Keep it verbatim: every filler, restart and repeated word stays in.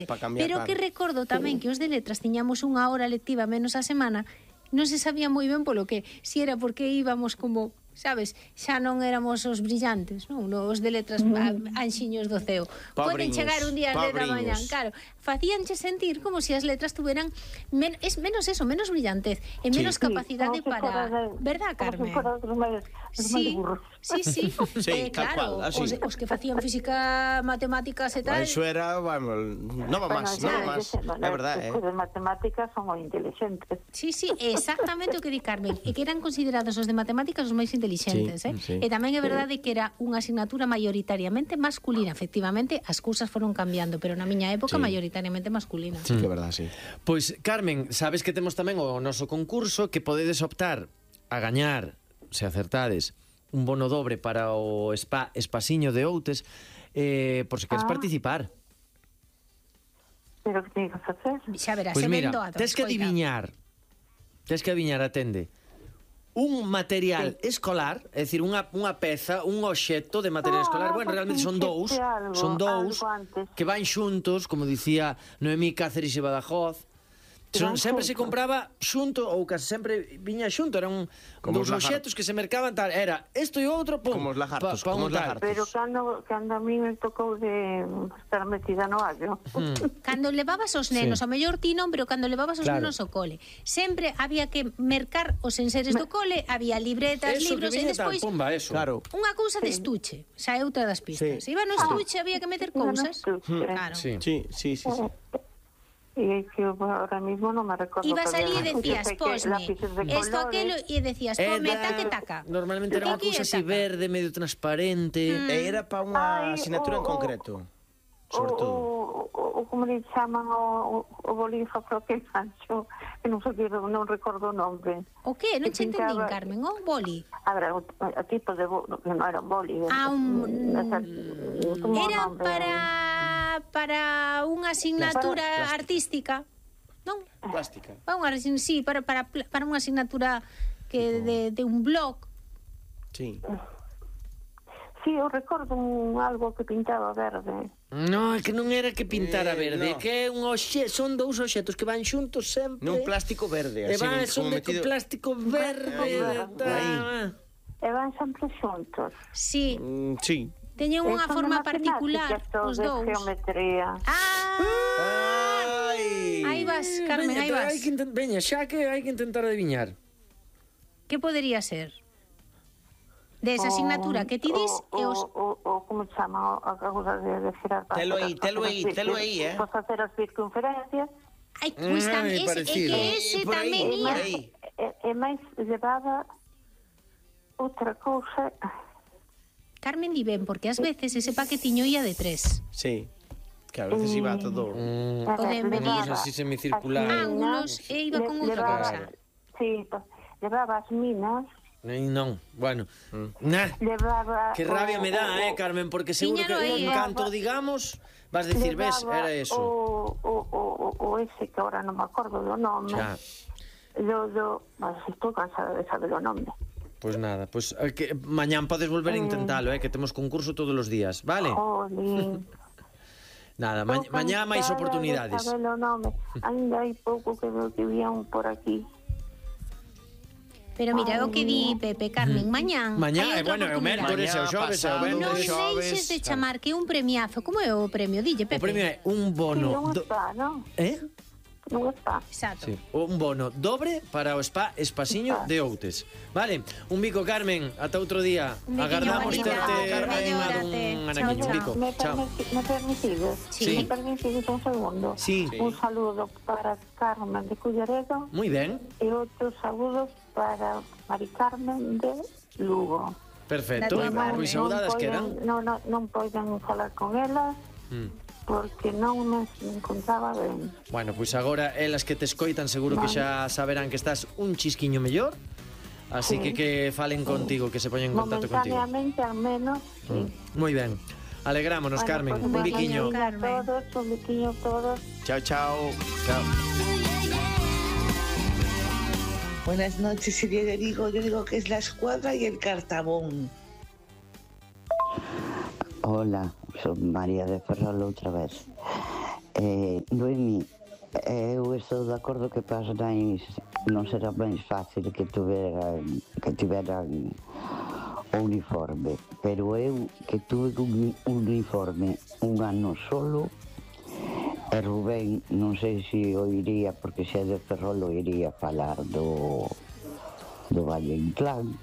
Pero que recordo tamén que os de letras tiñamos unha hora lectiva menos a semana, non se sabía moi ben polo que, si era porque íbamos como, sabes, xa non éramos os brillantes, non? Os de letras mm. anxiños do ceo. Poden chegar un día de da mañá, claro, facíanche sentir como se si as letras tuveran men es menos eso, menos brillantez e menos sí. capacidade sí, para, de, verdad, Carmen? Sí, sí, sí, sí, eh, claro, cual, os, os que facían física, matemáticas e tal. Eso era, vamos, non va bueno, máis, non va máis. É verdade, eh. Os de matemáticas son moi inteligentes. Sí, sí, exactamente o que di Carmen, e que eran considerados os de matemáticas os máis inteligentes, eh? Sí. E tamén é verdade que era unha asignatura maioritariamente masculina, efectivamente, as cousas foron cambiando, pero na miña época sí. maioritariamente masculina. Sí, que é verdade, sí. Pois, Carmen, sabes que temos tamén o noso concurso que podedes optar a gañar, se acertades, un bono dobre para o spa Espasiño de Outes, eh, por se queres ah. participar. Pero que teño que facer? Xa verás, pois se mira, vendo a tes que adiviñar, tes que adiviñar, atende, un material sí. escolar, é dicir, unha, unha peza, un obxecto de material ah, escolar, bueno, realmente son dous, algo, son dous, que van xuntos, como dicía Noemí Cáceres e Badajoz. Son, sempre se compraba xunto, ou case sempre viña xunto, eran dos obxectos que se mercaban tal, era isto e outro, pum, como os lagartos, pa, pa como os lagartos. Pero cando, cando a mí me tocou de estar metida no allo. Mm. Cando levabas os nenos, sí. a mellor ti non, pero cando levabas os claro. nenos ao cole, sempre había que mercar os enseres do cole, había libretas, eso libros, e despois tal, pumba, eso. Claro. unha cousa de estuche, xa é outra das pistas. Sí. Iba no estuche, ah. había que meter cousas. Claro. Sí, sí, sí, sí. sí. Y que ahora mismo no me recuerdo. Ibas allí e decías, posme, esto, aquelo, e decías, ponme, taque, taca. Normalmente era unha cousa así verde, medio transparente. Mm. E era para unha asignatura en concreto, sobre todo. O como le chaman o, o bolígrafo que mancho, que non sei, non recordo o nombre. O que? Non che entendín, Carmen, o boli? A ver, o tipo de boli, que non era un boli. Ah, un... Era para... para unha asignatura para artística, non? Plástica. Para unha, sí, para, para, para unha asignatura que de, de un blog. Sí. Sí, eu recordo un, algo que pintaba verde. No, é que non era que pintara eh, verde, no. que é un oxe, son dous obxectos que van xuntos sempre. Nun plástico verde, así, e van, como son de metido... plástico verde. verde. E van sempre xuntos. Sí. Mm, sí. Teñen unha forma particular os dous. Geometría. Ah! Ai! Aí vas, Carmen, aí vas. Hai que intent... Veña, xa que hai que intentar adiviñar. Que podería ser? De esa asignatura que ti dis o, e os... O, o, como se chama a causa de, de girar... Telo aí, telo aí, telo aí, eh? Pois facer as circunferencias. Ai, pois tamén, é que ese tamén ia. E máis levaba outra cousa... Carmen di ben, porque ás veces ese paquetiño ia de tres. Sí, que a veces iba todo... Mm, Poden venir así semicircular. ángulos e iba con outra cosa. Sí, levaba as minas. Non, bueno, mm. nah, levaba que rabia o, me dá, o, eh, Carmen, porque seguro que aí, en canto digamos vas a decir, ves, era eso. O, o, o, o ese que ahora non me acordo do nome. Xa. Yo, yo, mas estou cansada de saber o nome. Pois pues nada, pois pues, que mañán podes volver a intentalo, eh, que temos concurso todos os días, vale? Jolín. Nada, ma mañá máis oportunidades. Saber o nome. Ainda hai pouco que veo que vían por aquí. Pero mira, o que di Pepe, Carmen, mañán. Mañá, é bueno, é o mércores, é o xoves, é o vendes. Non deixes de chamar que un premiazo. Como é o premio? Dille, Pepe. O premio é un bono... Sí, un spa, non? Eh? Un spa. Exacto. Sí. Un bono dobre para o spa Espasiño de Outes. Vale, un bico, Carmen, ata outro día. Agardamos terte animado un anaquiño. Un bico, chao. ¿Me permitides? Sí. ¿Me permitides un segundo? Sí. Un saludo para Carmen de Culleredo. Muy ben. E outros saludos para Mari Carmen de Lugo. Perfecto. Pois saudadas quedan. Non, non, non poden falar con elas. Mm. Porque non me encontraba ben. Bueno, pois agora elas que te escoitan seguro vale. que xa saberán que estás un chisquiño mellor. Así sí. que que falen contigo, que se poñen en contacto contigo. Momentáneamente, al menos, sí. Mm. Moi ben. Alegrámonos, bueno, Carmen. Pues, un biquiño. Un a todos, un biquiño a todos. Chao, chao. Chao. Buenas noches, y yo digo, yo digo que es la escuadra y el cartabón. Hola, son María de Ferrol outra vez. Eh, Noemí, eu estou de acordo que para as nais non será máis fácil que tuveran, que tiveran o uniforme, pero eu que tuve un uniforme un ano solo, e Rubén, non sei se o iría, porque se é de Ferrol o iría falar do, do Valle Inclán,